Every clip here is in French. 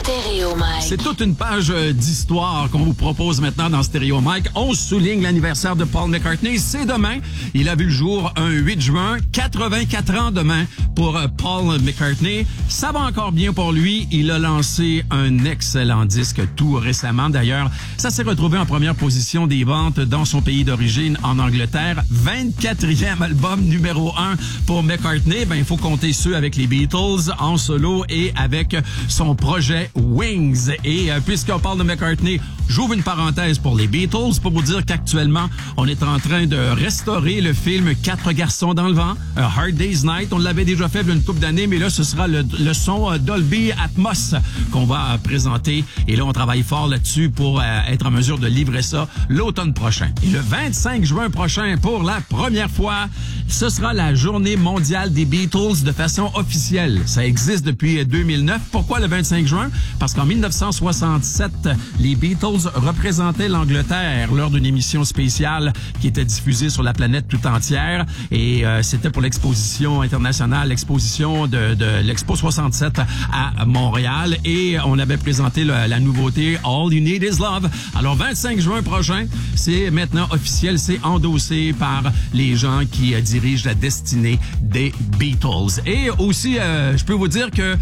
Stéréo Mike. C'est toute une page d'histoire qu'on vous propose maintenant dans Stéréo Mike. On souligne l'anniversaire de Paul McCartney. C'est demain. Il a vu le jour un 8 juin. 84 ans demain pour Paul McCartney. Ça va encore bien pour lui. Il a lancé un excellent disque tout récemment. D'ailleurs, ça s'est retrouvé en première position des ventes dans son pays d'origine, en Angleterre. 24e album numéro 1 pour McCartney. Ben, il faut compter ceux avec les Beatles en solo et avec son projet Wings. Et puisqu'on parle de McCartney, j'ouvre une parenthèse pour les Beatles pour vous dire qu'actuellement, on est en train de restaurer le film Quatre garçons dans le vent, A Hard Day's Night. On l'avait déjà fait il y a une couple d'années, mais là, ce sera le son Dolby Atmos qu'on va présenter. Et là, on travaille fort là-dessus pour être en mesure de livrer ça l'automne prochain. Et le 25 juin prochain, pour la première fois, ce sera la journée mondiale des Beatles de façon officielle. Ça existe depuis 2009. Pourquoi le 25 juin? Parce qu'en 1967, les Beatles représentaient l'Angleterre lors d'une émission spéciale qui était diffusée sur la planète tout entière. Et c'était pour l'exposition internationale, l'exposition de l'Expo 67 à Montréal. Et on avait présenté la nouveauté All You Need Is Love. Alors, 25 juin prochain, c'est maintenant officiel, c'est endossé par les gens qui dirigent la destinée des Beatles. Et aussi, je peux vous dire que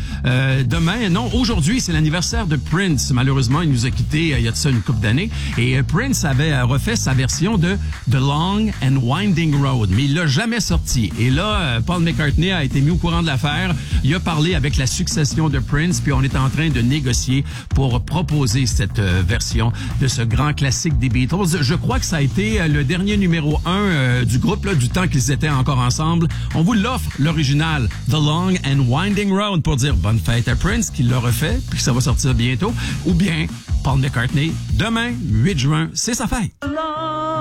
aujourd'hui, c'est l'anniversaire de Prince. Malheureusement, il nous a quittés il y a de ça une couple d'années. Et Prince avait refait sa version de The Long and Winding Road, mais il l'a jamais sorti. Et là, Paul McCartney a été mis au courant de l'affaire. Il a parlé avec la succession de Prince, puis on est en train de négocier pour proposer cette version de ce grand classique des Beatles. Je crois que ça a été le dernier numéro 1 du groupe, là, du temps qu'ils étaient encore ensemble. On vous l'offre, l'original, The Long and Winding Road, pour dire bonne fête à Prince, qui l'a refait, puis que ça va sortir bientôt. Ou bien Paul McCartney, demain, 8 juin, c'est sa fête.